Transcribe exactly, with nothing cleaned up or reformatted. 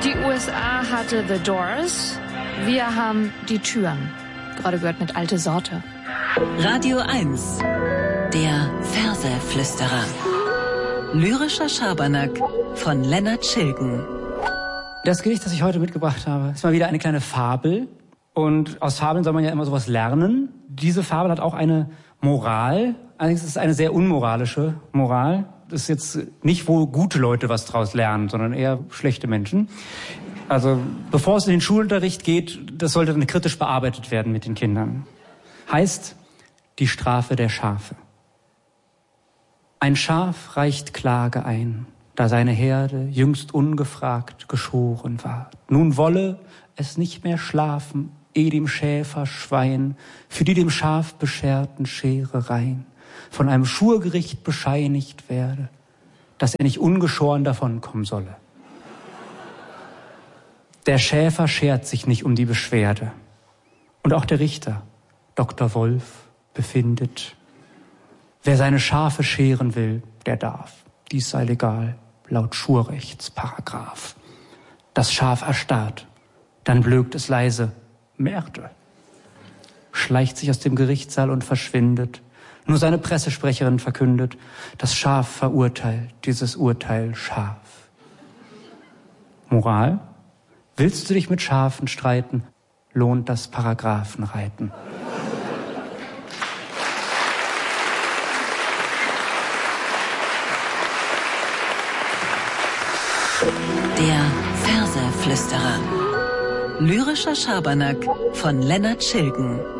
Die U S A hatte The Doors, wir haben die Türen. Gerade gehört mit Alte Sorte. Radio eins, der Verseflüsterer. Lyrischer Schabernack von Lennart Schilgen. Das Gedicht, das ich heute mitgebracht habe, ist mal wieder eine kleine Fabel. Und aus Fabeln soll man ja immer sowas lernen. Diese Fabel hat auch eine Moral. Allerdings ist es eine sehr unmoralische Moral. Das ist jetzt nicht, wo gute Leute was draus lernen, sondern eher schlechte Menschen. Also bevor es in den Schulunterricht geht, das sollte dann kritisch bearbeitet werden mit den Kindern. Heißt, die Strafe der Schafe. Ein Schaf reicht Klage ein, da seine Herde jüngst ungefragt geschoren ward. Nun wolle es nicht mehr schlafen, eh dem Schäfer Schwein für die dem Schaf bescherten Scherereien von einem Schurgericht bescheinigt werde, dass er nicht ungeschoren davonkommen solle. Der Schäfer schert sich nicht um die Beschwerde. Und auch der Richter, Doktor Wolf, befindet, wer seine Schafe scheren will, der darf. Dies sei legal, laut Schurrechtsparagraph. Das Schaf erstarrt, dann blökt es leise, Merde, schleicht sich aus dem Gerichtssaal und verschwindet. Nur seine Pressesprecherin verkündet, das Schaf verurteilt, dieses Urteil scharf. Moral? Willst du dich mit Schafen streiten, lohnt das Paragraphenreiten. Der Verseflüsterer. Lyrischer Schabernack von Lennart Schilgen.